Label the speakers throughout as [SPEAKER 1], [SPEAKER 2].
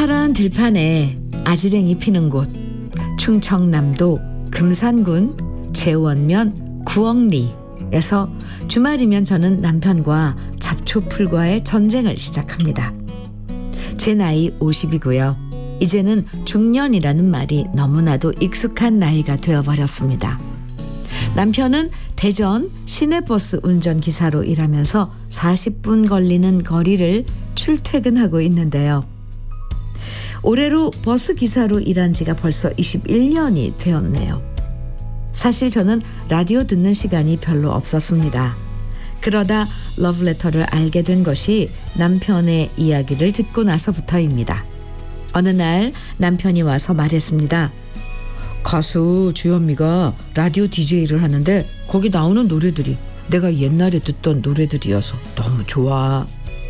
[SPEAKER 1] 파란 들판에 아지랭이 피는 곳, 충청남도 금산군 제원면 구억리에서 주말이면 저는 남편과 잡초풀과의 전쟁을 시작합니다. 제 나이 50이고요. 이제는 중년이라는 말이 너무나도 익숙한 나이가 되어버렸습니다. 남편은 대전 시내버스 운전기사로 일하면서 40분 걸리는 거리를 출퇴근하고 있는데요. 올해로 버스기사로 일한 지가 벌써 21년이 되었네요. 사실 저는 라디오 듣는 시간이 별로 없었습니다. 그러다 러브레터를 알게 된 것이 남편의 이야기를 듣고 나서부터입니다. 어느 날 남편이 와서 말했습니다. 가수 주현미가 라디오 DJ를 하는데 거기 나오는 노래들이 내가 옛날에 듣던 노래들이어서 너무 좋아.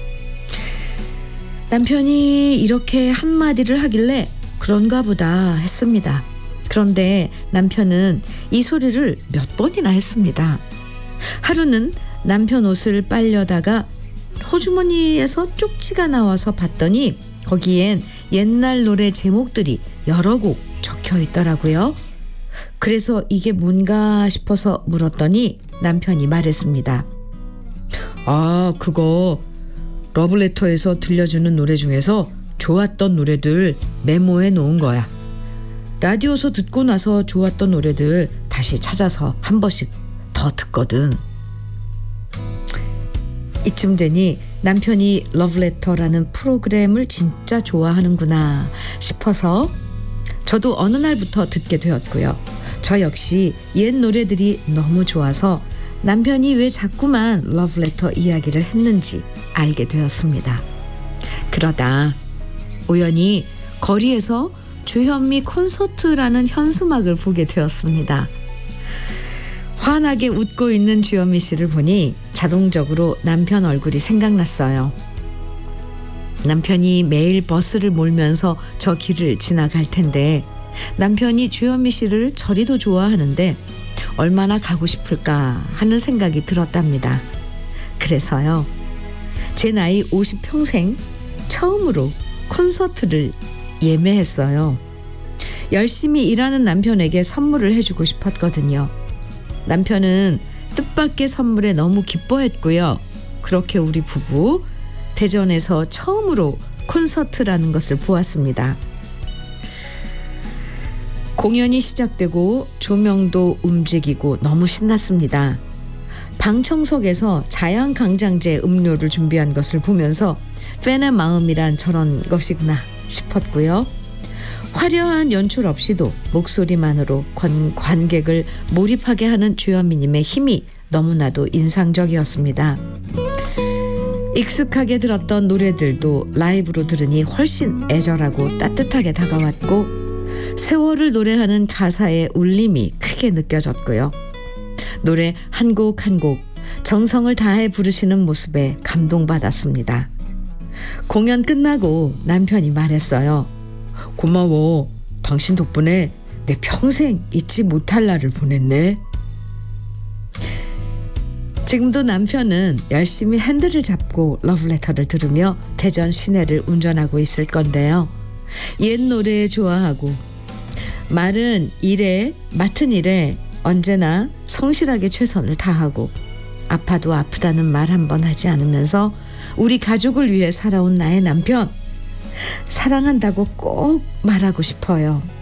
[SPEAKER 1] 남편이 이렇게 한마디를 하길래 그런가 보다 했습니다. 그런데 남편은 이 소리를 몇 번이나 했습니다. 하루는 남편 옷을 빨려다가 호주머니에서 쪽지가 나와서 봤더니 거기엔 옛날 노래 제목들이 여러 곡 적혀 있더라고요. 그래서 이게 뭔가 싶어서 물었더니 남편이 말했습니다. 아, 그거 러브레터에서 들려주는 노래 중에서 좋았던 노래들 메모해 놓은 거야. 라디오에서 듣고 나서 좋았던 노래들 다시 찾아서 한 번씩 더 듣거든. 이쯤 되니 남편이 러브레터라는 프로그램을 진짜 좋아하는구나 싶어서 저도 어느 날부터 듣게 되었고요. 저 역시 옛 노래들이 너무 좋아서 남편이 왜 자꾸만 러브레터 이야기를 했는지 알게 되었습니다. 그러다 우연히 거리에서 주현미 콘서트라는 현수막을 보게 되었습니다. 환하게 웃고 있는 주현미 씨를 보니 자동적으로 남편 얼굴이 생각났어요. 남편이 매일 버스를 몰면서 저 길을 지나갈 텐데 남편이 주현미 씨를 저리도 좋아하는데 얼마나 가고 싶을까 하는 생각이 들었답니다. 그래서요. 제 나이 50평생 처음으로 콘서트를 예매했어요. 열심히 일하는 남편에게 선물을 해주고 싶었거든요. 남편은 뜻밖의 선물에 너무 기뻐했고요. 그렇게 우리 부부 대전에서 처음으로 콘서트라는 것을 보았습니다. 공연이 시작되고 조명도 움직이고 너무 신났습니다. 방청석에서 자양강장제 음료를 준비한 것을 보면서 팬의 마음이란 저런 것이구나 싶었고요. 화려한 연출 없이도 목소리만으로 관객을 몰입하게 하는 주현미님의 힘이 너무나도 인상적이었습니다. 익숙하게 들었던 노래들도 라이브로 들으니 훨씬 애절하고 따뜻하게 다가왔고 세월을 노래하는 가사의 울림이 크게 느껴졌고요. 노래 한 곡 한 곡 정성을 다해 부르시는 모습에 감동받았습니다. 공연 끝나고 남편이 말했어요. 고마워. 당신 덕분에 내 평생 잊지 못할 날을 보냈네. 지금도 남편은 열심히 핸들을 잡고 러브레터를 들으며 대전 시내를 운전하고 있을 건데요. 옛 노래 좋아하고 맡은 일에 언제나 성실하게 최선을 다하고 아파도 아프다는 말 한 번 하지 않으면서 우리 가족을 위해 살아온 나의 남편 사랑한다고 꼭 말하고 싶어요.